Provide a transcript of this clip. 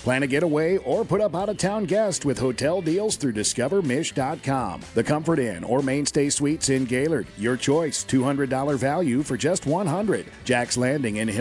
Plan a getaway or put up out-of-town guests with hotel deals through discovermish.com. The Comfort Inn or Mainstay Suites in Gaylord. Your choice. $200 value for just $100. Jack's Landing in